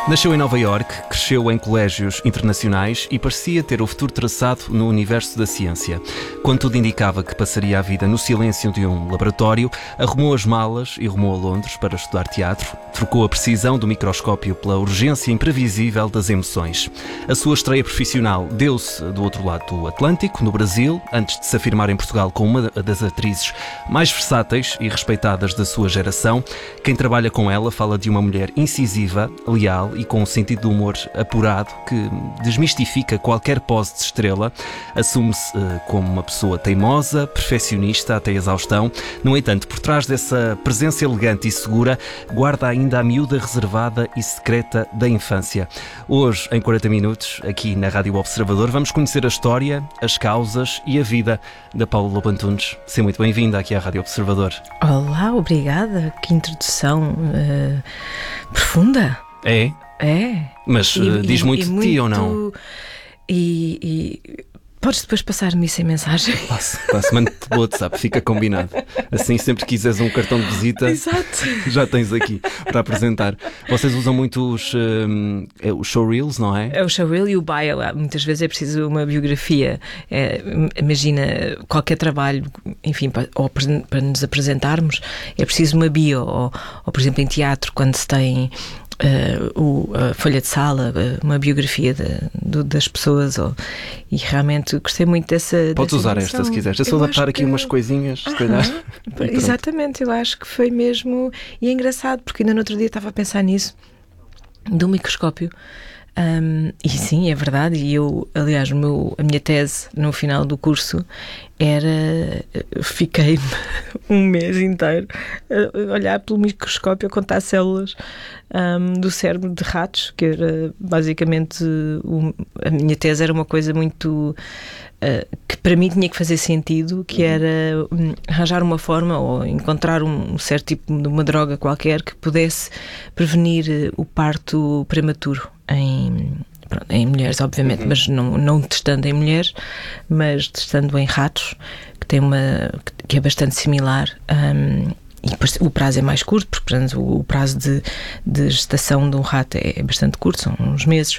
Nasceu em Nova Iorque, cresceu em colégios internacionais e parecia ter o futuro traçado no universo da ciência. Quando tudo indicava que passaria a vida no silêncio de um laboratório, arrumou as malas e rumou a Londres para estudar teatro. Trocou a precisão do microscópio pela urgência imprevisível das emoções. A sua estreia profissional deu-se do outro lado do Atlântico, no Brasil, antes de se afirmar em Portugal como uma das atrizes mais versáteis e respeitadas da sua geração. Quem trabalha com ela fala de uma mulher incisiva, leal e com um sentido de humor apurado que desmistifica qualquer pose de estrela. Assume-se como uma pessoa teimosa, perfeccionista até exaustão. No entanto, por trás dessa presença elegante e segura, guarda ainda a miúda reservada e secreta da infância. Hoje, em 40 minutos, aqui na Rádio Observador, vamos conhecer a história, as causas e a vida da Paula Lobo Antunes. Seja muito bem-vinda aqui à Rádio Observador. Olá, obrigada. Que introdução profunda. É? É. Mas diz muito de ti ou não? E podes depois passar-me isso em mensagem? Passo, mando-te pelo WhatsApp, fica combinado. Assim, sempre que quiseres um cartão de visita, exato, já tens aqui para apresentar. Vocês usam muito os showreels, não é? É o showreel e o bio. Muitas vezes é preciso uma biografia. Imagina, qualquer trabalho, enfim, para nos apresentarmos, é preciso uma bio. Ou, por exemplo, em teatro, quando se tem a folha de sala, uma biografia das pessoas, e realmente gostei muito dessa. Podes usar emoção. esta se quiseres. É só adaptar aqui umas coisinhas, se calhar. Exatamente, eu acho que foi mesmo. E é engraçado, porque ainda no outro dia estava a pensar nisso, do microscópio. E sim, é verdade. E eu, aliás, a minha tese no final do curso fiquei um mês inteiro a olhar pelo microscópio a contar células do cérebro de ratos, que era basicamente a minha tese era uma coisa muito que para mim tinha que fazer sentido, que era arranjar uma forma ou encontrar um certo tipo de uma droga qualquer que pudesse prevenir o parto prematuro em mulheres, obviamente, mas não testando em mulheres, mas testando em ratos, que é bastante similar. E o prazo é mais curto, porque, portanto, o prazo de gestação de um rato é bastante curto, são uns meses.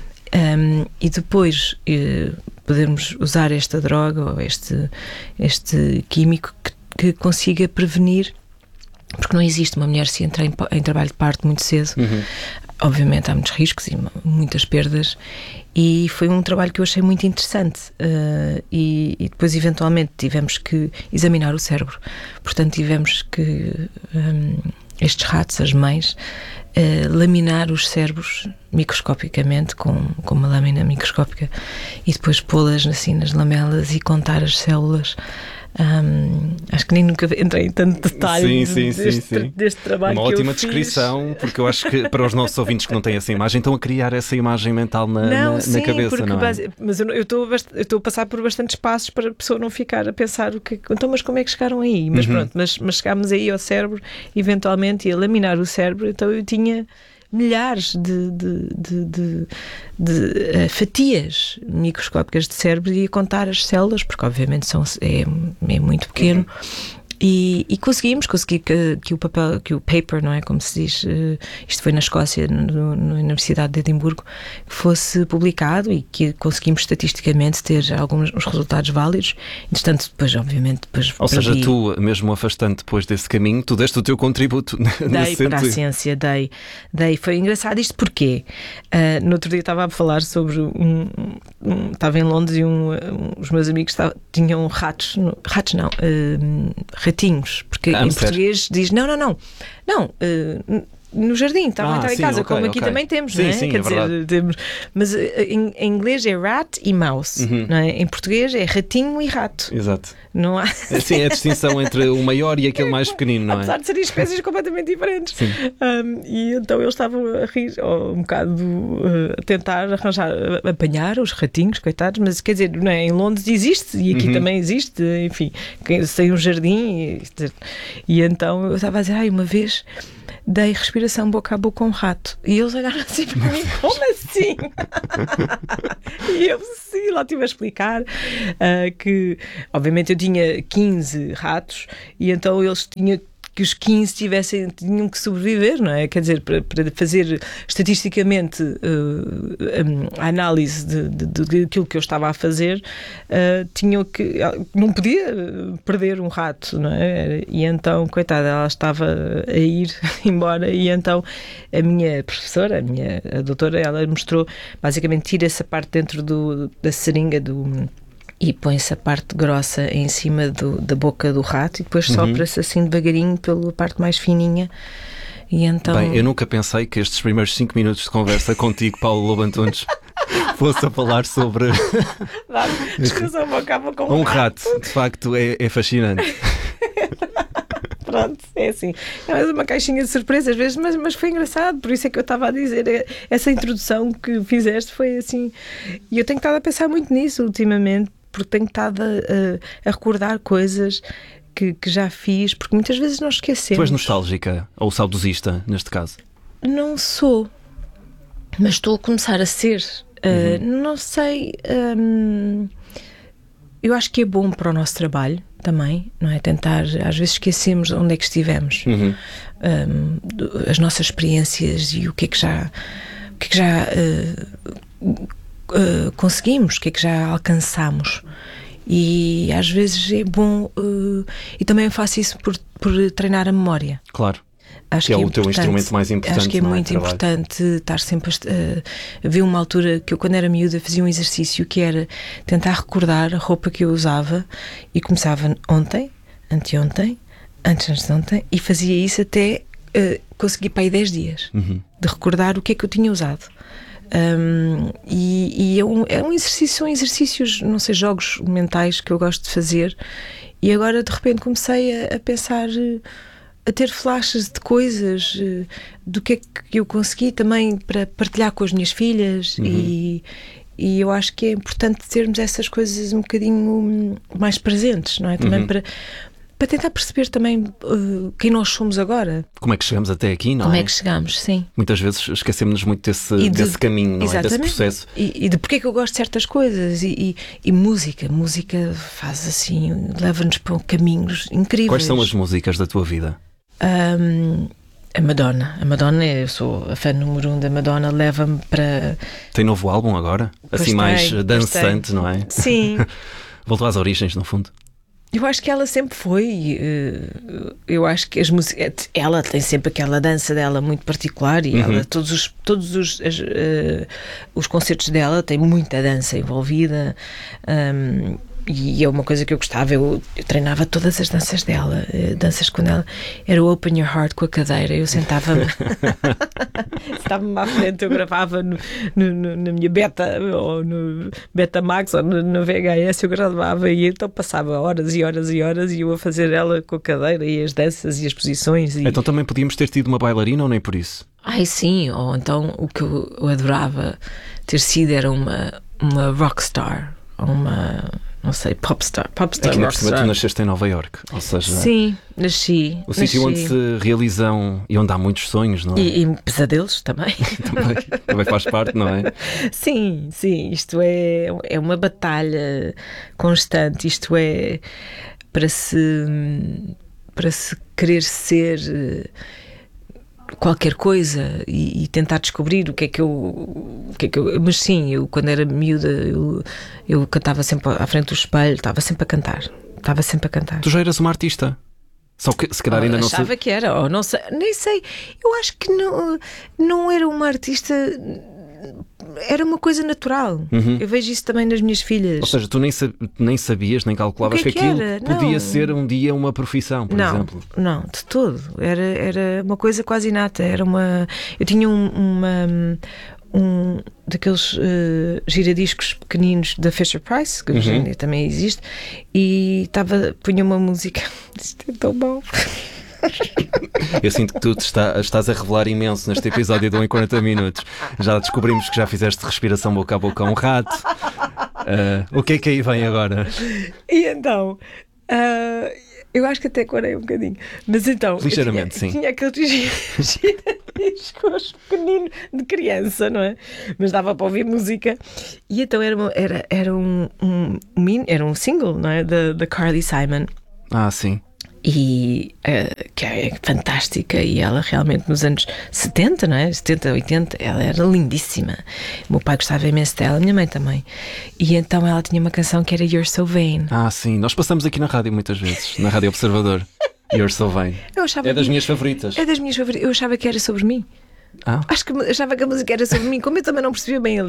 E depois podemos usar esta droga ou este químico que consiga prevenir, porque não existe uma mulher se entrar em trabalho de parto muito cedo. Obviamente há muitos riscos e muitas perdas, e foi um trabalho que eu achei muito interessante. E depois eventualmente tivemos que examinar o cérebro, portanto tivemos que estes ratos, as mães, laminar os cérebros microscopicamente com uma lâmina microscópica e depois pô-las assim nas lamelas e contar as células. Acho que nem nunca entrei em tanto detalhe deste trabalho. Uma que ótima eu fiz. Descrição, porque eu acho que para os nossos ouvintes que não têm essa imagem, estão a criar essa imagem mental na cabeça, não é? Mas eu estou a passar por bastantes passos para a pessoa não ficar a pensar então, mas como é que chegaram aí? Mas pronto, mas chegámos aí ao cérebro, eventualmente, e a laminar o cérebro, então eu tinha milhares de fatias microscópicas de cérebro e a contar as células, porque obviamente é muito pequeno. E consegui que o paper, não é, como se diz, isto foi na Escócia, na Universidade de Edimburgo, que fosse publicado e que conseguimos estatisticamente ter alguns resultados válidos. Entretanto, depois, obviamente, ou seja, tu, mesmo afastando depois desse caminho, tu deste o teu contributo. Dei para a ciência, dei. Foi engraçado isto porque no outro dia estava a falar sobre estava em Londres e os meus amigos tinham ratinhos, porque em português diz não, no jardim, estavam a entrar em casa, como aqui também temos, não é? Sim, Quer é dizer, temos, mas em inglês é rat e mouse, não é? Em português é ratinho e rato. Exato. Não há... Sim, é a distinção entre o maior e aquele mais pequenino, não é? Apesar de serem espécies completamente diferentes. E então eles estavam a rir, ou um bocado a tentar apanhar os ratinhos, coitados, mas quer dizer, não é? Em Londres existe, e aqui também existe, enfim, tem um jardim, e então eu estava a dizer, uma vez dei respiração boca a boca a um rato. E eles olharam assim para mim, como assim? E eu sim, lá estive a explicar que, obviamente, eu tinha 15 ratos e então eles tinham que os 15 tinham que sobreviver, não é? Quer dizer, para fazer estatisticamente a análise daquilo que eu estava a fazer, não podia perder um rato, não é? E então, coitada, ela estava a ir embora, e então a minha professora, a doutora, ela mostrou, basicamente tira essa parte dentro da seringa e põe-se a parte grossa em cima da boca do rato, e depois sopra-se assim devagarinho pela parte mais fininha. E então... Bem, eu nunca pensei que estes primeiros 5 minutos de conversa contigo, Paulo Lobo Antunes, fosse a falar sobre Desculpa, acaba com um rato. De facto, é fascinante. Pronto, é assim. É mais uma caixinha de surpresa às vezes, mas foi engraçado, por isso é que eu estava a dizer. Essa introdução que fizeste foi assim. E eu tenho estado a pensar muito nisso ultimamente, porque tenho estado a recordar coisas que já fiz, porque muitas vezes nós esquecemos. Tu és nostálgica, ou saudosista, neste caso? Não sou, mas estou a começar a ser. Não sei. Eu acho que é bom para o nosso trabalho também, não é? Tentar, às vezes esquecemos onde é que estivemos, as nossas experiências e o que é que já conseguimos, o que é que já alcançamos. E às vezes é bom, e também faço isso por treinar a memória. Claro. Acho que é o teu instrumento mais importante. Acho que é muito importante estar sempre havia uma altura que eu, quando era miúda, fazia um exercício que era tentar recordar a roupa que eu usava, e começava ontem, anteontem, antes de ontem, e fazia isso até conseguir para aí 10 dias de recordar o que é que eu tinha usado. E é um exercício, são exercícios, não sei, jogos mentais que eu gosto de fazer, e agora de repente comecei a pensar, a ter flashes de coisas, do que é que eu consegui também para partilhar com as minhas filhas, e eu acho que é importante termos essas coisas um bocadinho mais presentes, não é? Também para tentar perceber também quem nós somos agora. Como é que chegamos até aqui, não é? Como é que chegamos, sim. Muitas vezes esquecemos-nos muito desse caminho, não é? Desse processo. E de porque é que eu gosto de certas coisas. E música faz assim, leva-nos para caminhos incríveis. Quais são as músicas da tua vida? A Madonna, eu sou a fã número 1 da Madonna, leva-me para... Tem novo álbum agora? Assim mais dançante, não é? Sim. Voltou às origens, no fundo. Eu acho que ela sempre foi. Eu acho que as músicas, ela tem sempre aquela dança dela muito particular, e ela, todos os concertos dela têm muita dança envolvida. E é uma coisa que eu gostava, eu treinava todas as danças dela, danças quando ela era o Open Your Heart com a cadeira, eu sentava-me à frente, eu gravava na minha Beta, ou no Betamax, ou no VHS, eu gravava, e então passava horas e horas e horas, e eu a fazer ela com a cadeira, e as danças e as posições. Então também podíamos ter tido uma bailarina, ou nem por isso? Ai sim, ou então o que eu adorava ter sido era uma rockstar, ou uma... não sei, popstar, aqui na cima tu nasceste em Nova Iorque, ou seja... Sim, nasci. O sítio onde se realizam e onde há muitos sonhos, não é? E pesadelos também. também faz parte, não é? Sim, isto é uma batalha constante, isto é para se querer ser qualquer coisa e tentar descobrir o que é que eu... Mas sim, eu quando era miúda eu cantava sempre à frente do espelho, estava sempre a cantar. Tu já eras uma artista? Só que se calhar ainda não sei. Achava que era, ou não sei, nem sei. Eu acho que não era uma artista, era uma coisa natural. Eu vejo isso também nas minhas filhas. Ou seja, tu nem sabias, nem calculavas que aquilo podia ser um dia uma profissão, por exemplo. Não, de todo. Era uma coisa quase inata. Eu tinha um daqueles giradiscos pequeninos da Fisher-Price, que hoje em dia também existe, e punha uma música. Isto é tão bom. Eu sinto que tu estás a revelar imenso neste episódio do Em 40 Minutos. Já descobrimos que já fizeste respiração boca a boca a um rato. O que é que aí vem agora? E então... eu acho que até corei um bocadinho. Mas então... Ligeiramente, sim. Tinha aqueles giradiscos pequeninos de criança, não é? Mas dava para ouvir música. E então era um single, não é? Da Carly Simon. Ah, sim. e que é fantástica, e ela realmente nos anos 70, não é? 70, 80, ela era lindíssima. O meu pai gostava imenso dela, a minha mãe também. E então ela tinha uma canção que era You're So Vain. Ah, sim, nós passamos aqui na rádio muitas vezes, na Rádio Observador. You're So Vain. É das minhas favoritas. É das minhas favoritas. Eu achava que era sobre mim. Ah? Achava que a música era sobre mim, como eu também não percebia bem a